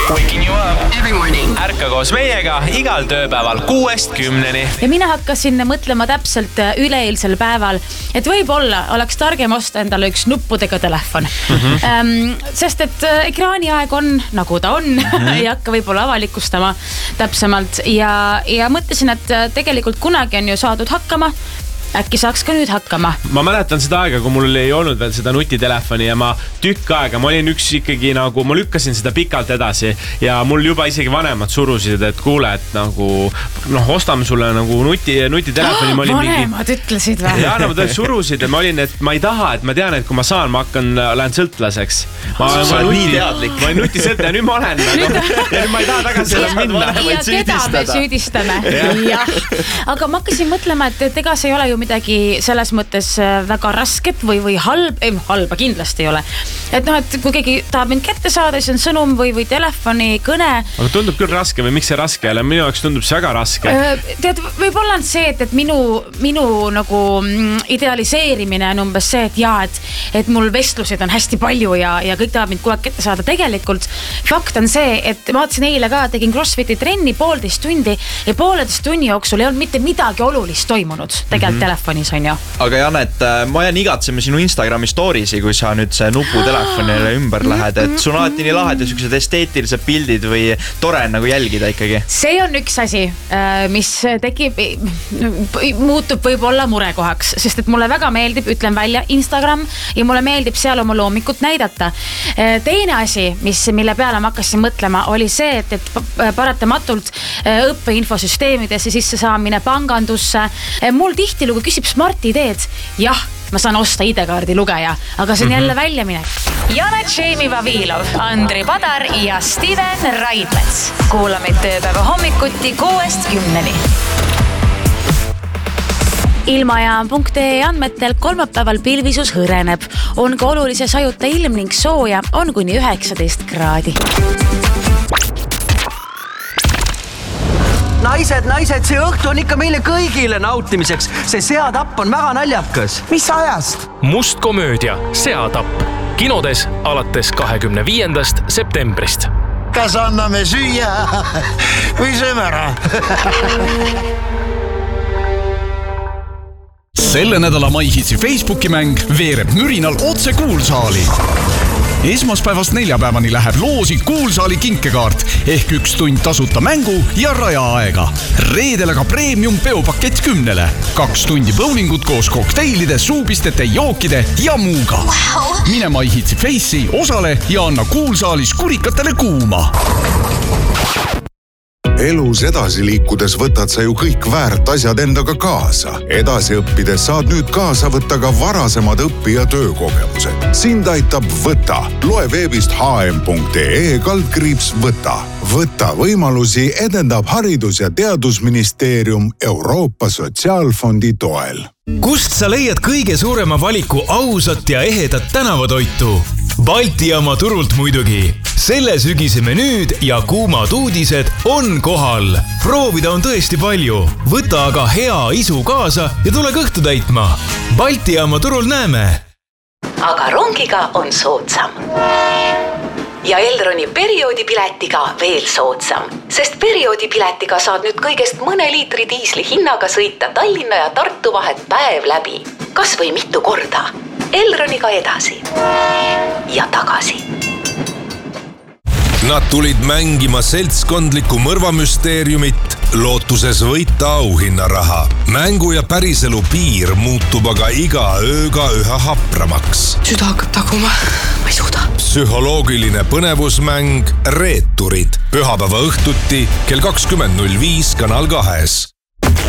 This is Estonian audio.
Waking you up every morning. Ärka koos meiega igal tööpäeval 6-10. Ja mina hakkasin mõtlema täpselt üleeilsel päeval, et võib-olla oleks targem osta endale üks nuppudega telefon. Sest et ekraaniaeg on nagu ta on, ei hakka võib-olla avalikustama täpsemalt ja mõtlesin, et tegelikult kunagi on ju saadud hakkama. Äkki saaks ka nüüd hakkama. Ma mäletan seda aega, kui mul ei olnud veel seda nutitelefoni ja ma tükk aega, ma olin üks ikkagi nagu, ma lükkasin seda pikalt edasi ja mul juba isegi vanemad surusid, et kuule, et nagu, ostame sulle nagu nutitelefoni. Vanemad ütlesid või? Jaa, nad surusid ja ma olin, et ma ei taha, et ma tean, et kui ma saan, ma lähen sõltlaseks. Ma olen nii teadlik. Ma olen nutisõltla ja nüüd ma olen. Ja nüüd ma ei taha tagasi minna. Ja keda me süüdistame. Aga ma hakkasin mõtlema, et ega see ei ole ju midagi selles mõttes väga rasket või halba kindlasti ei ole. Et kui keegi tahab mind kätte saada, siis on sõnum või telefoni kõne. Aga tundub küll raske või miks see raske jälle? Minu jaoks tundub see väga raske. Tead, võib-olla on see, et minu nagu idealiseerimine on umbes see, et mul vestlused on hästi palju ja kõik tahab mind kogu aeg kätte saada. Tegelikult fakt on see, et ma vaatasin eile ka, tegin CrossFiti trenni 1,5 tundi ja 1,5 tunni jooksul ei olnud mitte midagi olulist toimunud tegelikult telefonis on ju. Aga Janet, ma jään igatsema sinu Instagrami storiesi, kui sa nüüd see nuputelefonile ümber lähed, et sul on alati nii lahedad sellised esteetilised pildid või tore nagu jälgida ikkagi. See on üks asi, mis muutub võib-olla murekohaks, sest et mulle väga meeldib, ütlen välja, Instagram ja mulle meeldib seal oma loomikut näidata. Teine asi, mille peale ma hakkasin mõtlema, oli see, et paratamatult õppeinfosüsteemidesse sisse saamine pangandusse. Mul tihtilugu küsib Smart-ideed. Jah, ma saan osta ID-kaardi lugeja, aga see on jälle väljaminek. Janet Jamie Vavilov, Andri Padar ja Steven Raidmets. Kuula meid tööpäeva hommikuti 6-10. Ilmajaam.ee andmetel kolmapäeval pilvisus hõreneb. On ka olulise sajuta ilm ning sooja on kuni 19 kraadi. Naised, see õhtu on ikka meile kõigile nautimiseks. See seatapp on väga naljakas. Mis ajast? Must komöödia Seatapp. Kinodes alates 25. septembrist. Kas anname süüa või sööme ära? Selle nädala MyHitsi Facebooki mäng veereb mürinal otse Kuulsaali. Esmaspäevast neljapäevani läheb loosi Kuulsaali kinkekaart ehk 1 tund tasuta mängu ja rajaaega. Reedel aga premium peopakett 10. 2 tundi bowlingut koos kokteilide, suupistete, jookide ja muuga. Mine MyHitsi Face'i, osale ja anna Kuulsaalis kurikatele kuuma. Elus edasi liikudes võtad sa ju kõik väärt asjad endaga kaasa. Edasi õppides saad nüüd kaasa võtta ka varasemad õpi- ja töökogemused. Sind aitab Võta. Loe veebist hm.ee/võta. Võta võimalusi edendab Haridus- ja Teadusministeerium Euroopa Sotsiaalfondi toel. Kust sa leiad kõige suurema valiku ausat ja ehedat tänavatoitu? Balti jaama turult muidugi. Selle sügise menüüd ja kuumad uudised on kohal. Proovida on tõesti palju. Võta aga hea isu kaasa ja tule kõhtu täitma. Balti jaama turul näeme. Aga rongiga on soodsam. Ja Elroni perioodipiletiga veel soodsam, sest perioodipiletiga saad nüüd kõigest mõne liitri diisli hinnaga sõita Tallinna ja Tartu vahet päev läbi. Kas või mitu korda. Elroniga edasi ja tagasi. Nad tulid mängima seltskondlikku mõrvamüsteeriumit, lootuses võita auhinnaraha. Mängu ja päriselu piir muutub aga iga ööga üha hapramaks. Süda hakkab taguma, ma ei suuda. Psühholoogiline põnevusmäng Reeturid. Pühapäeva õhtuti kell 20.05 Kanal 2.